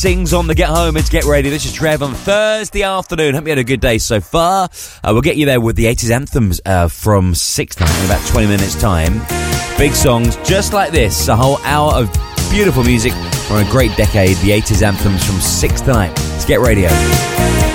Sings on the Get Home. It's Get Ready. This is Trev on Thursday afternoon. Hope you had a good day so far. We'll get you there with the 80s anthems from 6 to 9 in about 20 minutes time. Big songs just like this. A whole hour of beautiful music from a great decade. The 80s anthems from 6 to 9. It's Get Radio.